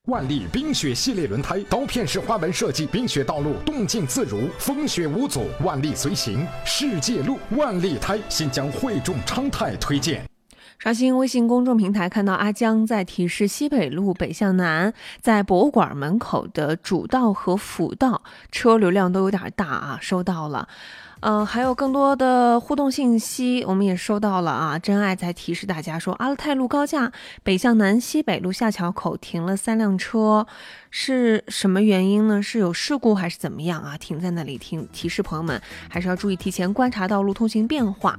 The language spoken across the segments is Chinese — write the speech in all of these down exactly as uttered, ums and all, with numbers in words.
万历冰雪系列轮胎，刀片式花纹设计，冰雪道路动静自如，风雪无阻，万历随行，世界路。万历胎新疆汇众昌泰推荐。 刷新微信公众平台，看到阿江在提示西北路北向南，在博物馆门口的主道和辅道车流量都有点大啊，收到了。呃，还有更多的互动信息，我们也收到了啊。真爱在提示大家说，阿勒泰路高架北向南西北路下桥口停了三辆车，是什么原因呢？是有事故还是怎么样啊？停在那里停提示朋友们还是要注意提前观察道路通行变化。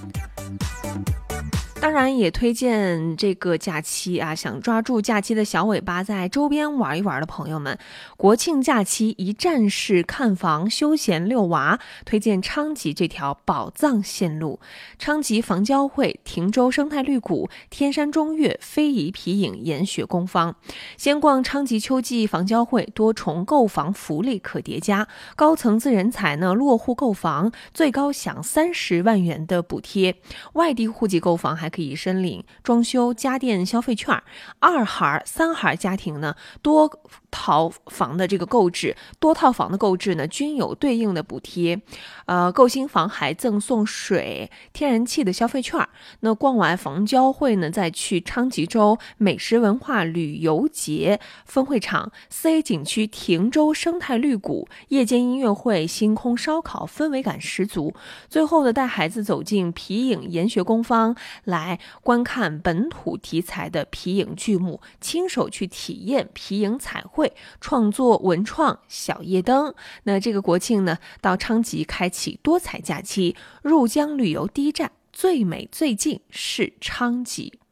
当然也推荐这个假期啊，想抓住假期的小尾巴，在周边玩一玩的朋友们，国庆假期一站式看房、休闲遛娃，推荐昌吉这条宝藏线路。昌吉房交会、亭州生态绿谷、天山中岳、非遗皮影、研学工坊。先逛昌吉秋季房交会，多重购房福利可叠加，高层次人才呢落户购房，最高享三十万元的补贴，外地户籍购房还可以申领装修家电消费券。二孩三孩家庭呢，多套房的这个购置多套房的购置呢均有对应的补贴，呃，购新房还赠送水天然气的消费券。那逛完房交会呢，再去昌吉州美食文化旅游节分会场、四 A 景区亭州生态绿谷，夜间音乐会、星空烧烤，氛围感十足。最后呢，带孩子走进皮影研学工坊，来观看本土题材的皮影剧目，亲手去体验皮影彩绘，创作文创小夜灯。那这个国庆呢，到昌吉开启多彩假期，入江旅游第一站，最美最近是昌吉。